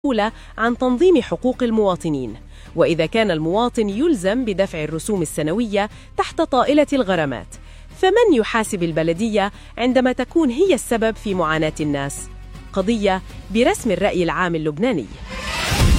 مسؤولة عن تنظيم حقوق المواطنين، وإذا كان المواطن يلزم بدفع الرسوم السنوية تحت طائلة الغرامات، فمن يحاسب البلدية عندما تكون هي السبب في معاناة الناس؟ قضية برسم الرأي العام اللبناني.